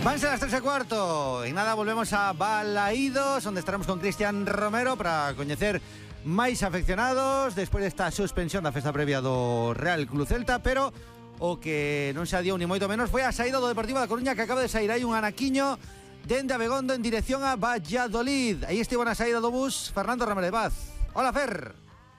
Vanse las 3:15. En nada volvemos a Balaídos, onde estaremos con Cristian Romero para coñecer máis afeccionados despois desta suspensión da festa previa do Real Club Celta, pero o que non se adiou ni moito menos foi a saída do Deportivo da Coruña, que acaba de sair aí un anaquiño dende Abegondo en dirección a Valladolid. Aí estivo na saída do bus Fernando Ramírez Vaz. Hola, Fer.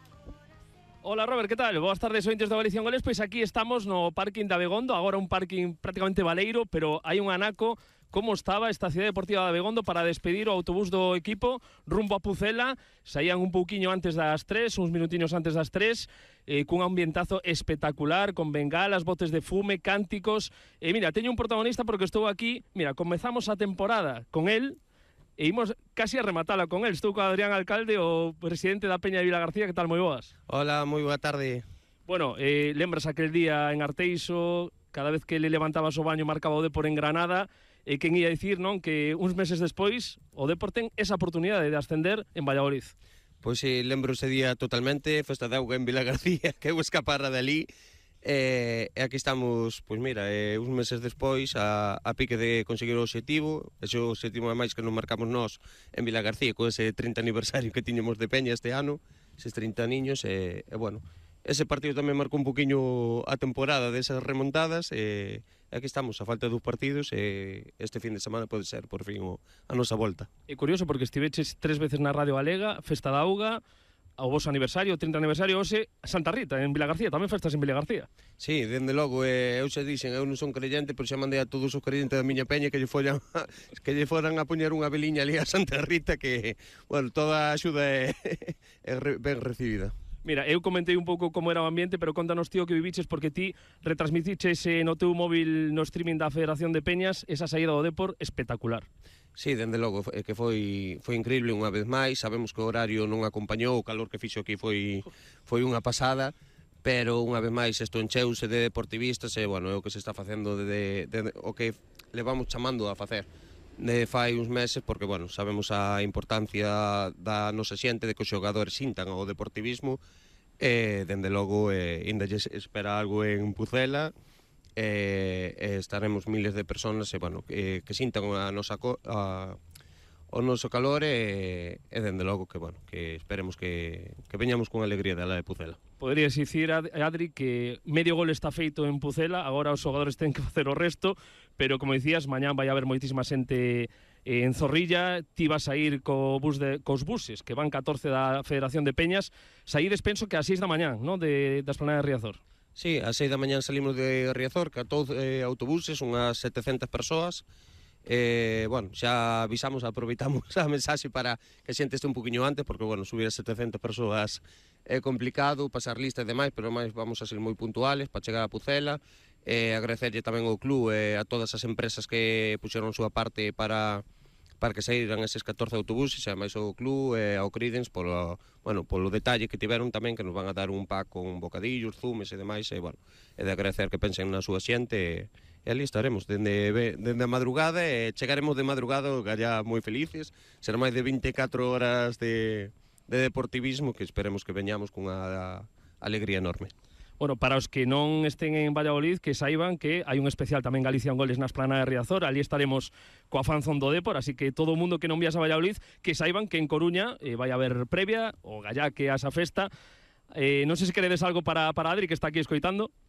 Hola, Robert, que tal? Boas tardes, ointes da Galicia en Goles. Pois aquí estamos no parking de Abegondo, agora un parking prácticamente baleiro, pero hai un anaco. Como estaba esta cidade deportiva de Abegondo para despedir o autobús do equipo rumbo a Pucela? Saían un pouquiño antes das 3, uns minutiños antes das 3, cun ambientazo espectacular, con bengalas, botes de fume, cánticos. Mira, teño un protagonista porque estou aquí. Mira, comezamos a temporada con él e imos casi a rematala con él. Estou con Adrián Alcalde, o presidente da Peña de Vilagarcía. Que tal, moi boas? Hola, moi boa tarde. Bueno, lembras aquel día en Arteixo, cada vez que le levantabas o baño marcaba o Depor en Granada, e quen ia dicir, non, que uns meses despois o Depor ten esa oportunidade de ascender en Valladolid. Pois sí, lembro ese día totalmente, festa de auga en Vilagarcía, que eu escapara dali, e aquí estamos, pois mira, uns meses despois a pique de conseguir o obxectivo, ese obxectivo máis que non marcamos nós en Vilagarcía, co ese 30 aniversario que tiñemos de Peña este ano, eses 30 niños, e bueno, ese partido tamén marcou un poquinho a temporada desas remontadas, e aquí estamos, a falta dos partidos, e este fin de semana pode ser, por fin, a nosa volta. É curioso porque estiveches 3 veces na Radio Galega, Festa da Auga, o vosso aniversario, o 30 aniversario, hoxe Santa Rita, en Vilagarcía, tamén festas en Vilagarcía. Sí, dende logo, eu xa dixen, eu non son creyente, pero xa mandei a todos os creyentes da miña peña que lle foran a poñer unha veliña ali a Santa Rita, que, bueno, toda a axuda é ben recibida. Mira, eu comentei un pouco como era o ambiente, pero contanos, tío, que viviches, porque ti retransmitiches no teu móvil no streaming da Federación de Peñas esa saída do Depor espectacular. Sí, dende logo, que foi increíble unha vez máis. Sabemos que o horario non acompañou, o calor que fixo aquí foi unha pasada, pero unha vez máis isto encheuse de deportivistas, e, bueno, é o que se está facendo de o que levamos chamando a facer de fai uns meses, porque, bueno, sabemos a importancia da nosa xente, de que os xogadores sintan o deportivismo, e, dende logo, ainda espera algo en Pucela, estaremos miles de personas, e, bueno, que sintan a nosa o noso calor, e dende logo que, bueno, que esperemos que veñamos con alegría dela de Pucela. Poderías dicir, Adri, que medio gol está feito en Pucela, agora os xogadores ten que facer o resto, pero, como dicías, mañán vai haber moitísima xente en Zorrilla. Ti vas a ir cos buses, que van 14 da Federación de Peñas. Saídes, penso que ás 6 da mañán, non, da esplanada de Riazor. Sí, ás 6 da mañán salimos de Riazor, 14 autobuses, unhas 700 persoas. Bueno, xa avisamos, aproveitamos a mensaxe para que a xente este un poquinho antes, porque, bueno, subir a 700 persoas é complicado, pasar lista e demais, pero máis vamos a ser moi puntuales para chegar a Pucela. Agradecerlle tamén ao club e a todas as empresas que puxeron a súa parte para que saíran eses 14 autobuses, e máis ao club e ao Credence polo detalle que tiveron tamén, que nos van a dar un pack con bocadillos, zumes e demais, e, bueno, é de agradecer que pensen na súa xente, e ali estaremos dende a madrugada, e chegaremos de madrugada allá moi felices. Será máis de 24 horas de deportivismo, que esperemos que veñamos cunha alegría enorme. Bueno, para os que non estén en Valladolid, que saiban que hai un especial tamén Galicia en Goles na esplanada de Riazor. Ali estaremos coa fanzón do Depor, así que todo o mundo que non vias a Valladolid, que saiban que en Coruña vai haber previa, o gallaque a esa festa. Non sei se queredes algo para Adri, que está aquí escoitando.